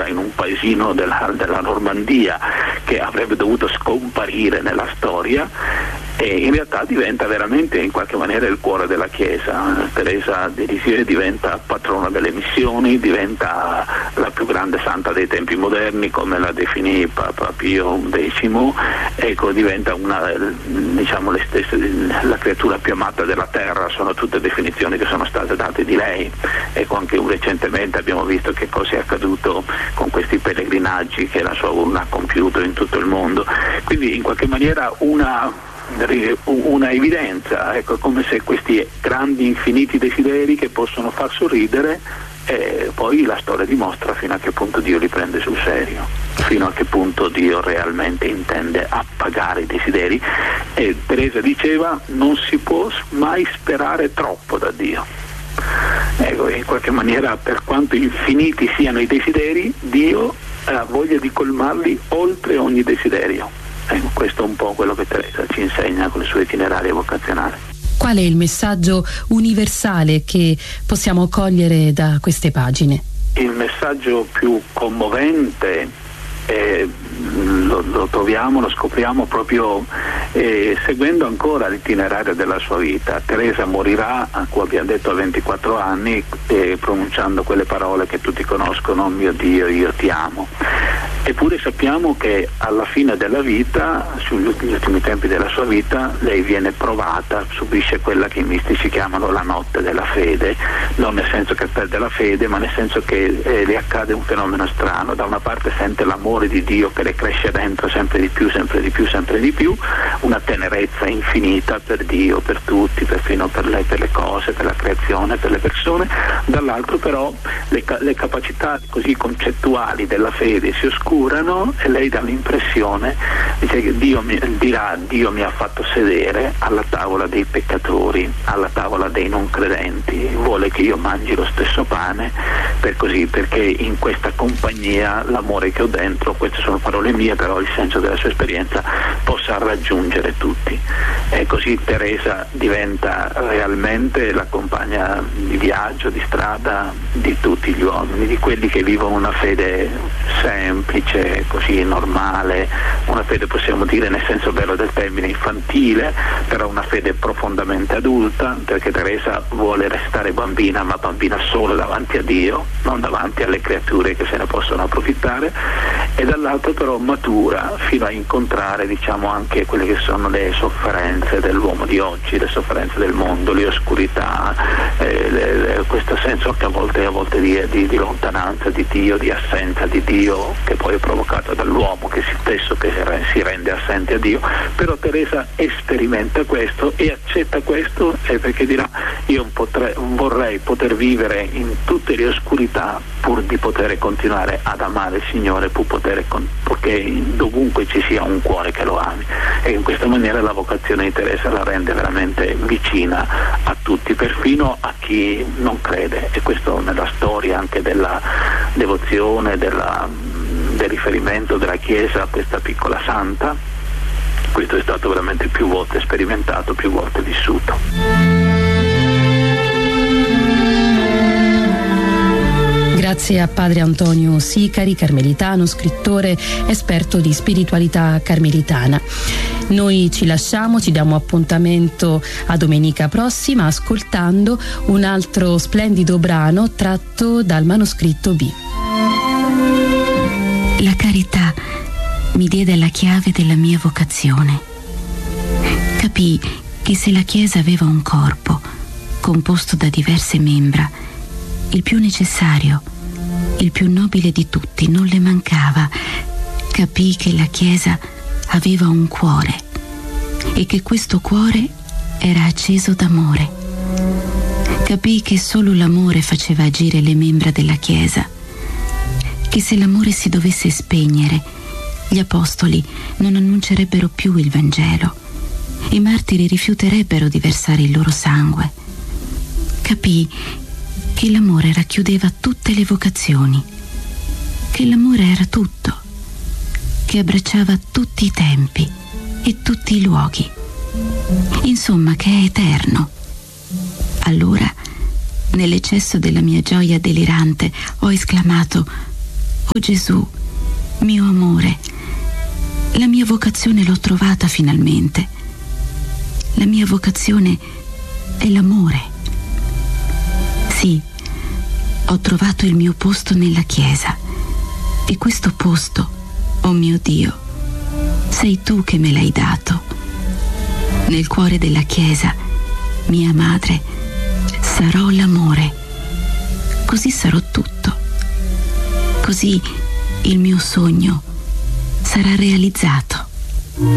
natura in un paesino della Normandia che avrebbe dovuto scomparire nella storia, e in realtà diventa veramente in qualche maniera il cuore della Chiesa. Teresa di Lisieux diventa patrona delle missioni, diventa la più grande santa dei tempi moderni, come la definì Papa Pio X, ecco, diventa le stesse, la creatura più amata della terra, sono tutte definizioni che sono state date di lei. Ecco, anche recentemente abbiamo visto che cosa è accaduto con questi pellegrinaggi che la sua urna ha compiuto in tutto il mondo, quindi in qualche maniera una evidenza, ecco, come se questi grandi infiniti desideri che possono far sorridere, poi la storia dimostra fino a che punto Dio li prende sul serio, fino a che punto Dio realmente intende appagare i desideri. E Teresa diceva: non si può mai sperare troppo da Dio. Ecco, in qualche maniera, per quanto infiniti siano i desideri, Dio ha voglia di colmarli oltre ogni desiderio. Questo è un po' quello che Teresa ci insegna con il suo itinerario vocazionale. Qual è il messaggio universale che possiamo cogliere da queste pagine? Il messaggio più commovente lo troviamo, lo scopriamo proprio seguendo ancora l'itinerario della sua vita. Teresa morirà, come abbiamo detto, a 24 anni, pronunciando quelle parole che tutti conoscono: mio Dio, io ti amo. Eppure sappiamo che alla fine della vita, sugli ultimi tempi della sua vita, lei viene provata, subisce quella che i mistici chiamano la notte della fede, non nel senso che perde la fede, ma nel senso che le accade un fenomeno strano. Da una parte sente l'amore di Dio che le cresce dentro sempre di più, sempre di più, sempre di più, una tenerezza infinita per Dio, per tutti, perfino per lei, per le cose, per la creazione, per le persone. Dall'altro però le capacità così concettuali della fede si oscurano e lei dà l'impressione, dice che Dio mi ha fatto sedere alla tavola dei peccatori, alla tavola dei non credenti, vuole che io mangi lo stesso pane, perché in questa compagnia l'amore che ho dentro, queste sono parole mie, però il senso della sua esperienza, possa raggiungere tutti. E così Teresa diventa realmente la compagna di viaggio, di strada di tutti gli uomini, di quelli che vivono una fede semplice, così normale, una fede, possiamo dire nel senso vero del termine, infantile, però una fede profondamente adulta, perché Teresa vuole restare bambina, ma bambina solo davanti a Dio, non davanti alle creature che se ne possono approfittare, e dall'altro però matura fino a incontrare, diciamo, anche quelle che sono le sofferenze dell'uomo di oggi, le sofferenze del mondo, le oscurità, questo senso che a volte di lontananza di Dio, di assenza di Dio, che poi è provocato dall'uomo che stesso che si rende assente a Dio. Però Teresa sperimenta questo e accetta questo, perché dirà: io vorrei poter vivere in tutte le oscurità pur di poter continuare ad amare il Signore, perché dovunque ci sia un cuore che lo ami. E in questa maniera la vocazione di Teresa la rende veramente vicina a tutti, perfino a chi non crede. E questo nella storia anche della devozione, del riferimento della Chiesa a questa piccola santa, questo è stato veramente più volte sperimentato, più volte vissuto. Grazie a padre Antonio Sicari, carmelitano, scrittore, esperto di spiritualità carmelitana. Noi ci lasciamo, ci diamo appuntamento a domenica prossima ascoltando un altro splendido brano tratto dal manoscritto B. La carità mi diede la chiave della mia vocazione. Capii che se la Chiesa aveva un corpo composto da diverse membra, il più necessario, il più nobile di tutti, non le mancava. Capii che la Chiesa aveva un cuore e che questo cuore era acceso d'amore. Capii che solo l'amore faceva agire le membra della Chiesa, che se l'amore si dovesse spegnere, gli apostoli non annuncerebbero più il Vangelo, i martiri rifiuterebbero di versare il loro sangue. Capii che l'amore racchiudeva tutte le vocazioni, che l'amore era tutto, che abbracciava tutti i tempi e tutti i luoghi, insomma che è eterno. Allora, nell'eccesso della mia gioia delirante, ho esclamato: Oh Gesù, mio amore, la mia vocazione l'ho trovata finalmente. La mia vocazione è l'amore. Sì, ho trovato il mio posto nella Chiesa. E questo posto, oh mio Dio, sei tu che me l'hai dato. Nel cuore della Chiesa, mia madre, sarò l'amore. Così sarò tutto. Così il mio sogno sarà realizzato.